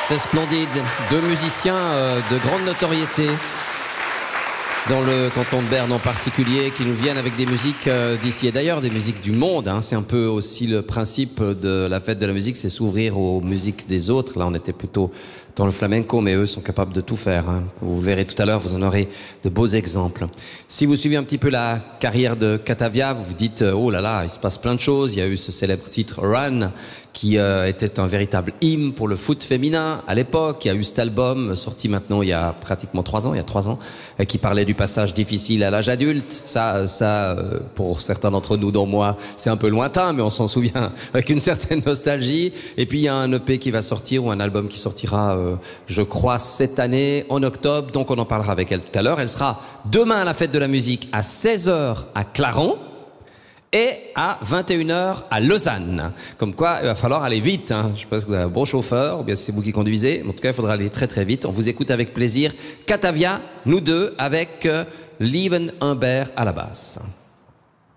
C'est splendide. Deux musiciens de grande notoriété dans le canton de Berne en particulier, qui nous viennent avec des musiques d'ici et d'ailleurs, des musiques du monde. Hein. C'est un peu aussi le principe de la fête de la musique, c'est s'ouvrir aux musiques des autres. Là, on était plutôt dans le flamenco, mais eux sont capables de tout faire. Hein. Vous verrez tout à l'heure, vous en aurez de beaux exemples. Si vous suivez un petit peu la carrière de Katavia, vous vous dites, oh là là, il se passe plein de choses. Il y a eu ce célèbre titre Run, qui était un véritable hymne pour le foot féminin à l'époque. Il y a eu cet album sorti maintenant il y a pratiquement 3 ans, qui parlait du passage difficile à l'âge adulte. Ça, pour certains d'entre nous, dont moi, c'est un peu lointain, mais on s'en souvient avec une certaine nostalgie. Et puis il y a un EP qui va sortir, ou un album qui sortira, je crois, cette année, en octobre. Donc on en parlera avec elle tout à l'heure. Elle sera demain à la fête de la musique à 16h à Clarens et à 21h à Lausanne. Comme quoi, il va falloir aller vite. Hein. Je pense que vous avez un bon chauffeur, ou bien c'est vous qui conduisez. En tout cas, il faudra aller très très vite. On vous écoute avec plaisir. Katavia, nous deux, avec Lieven Humbert à la basse.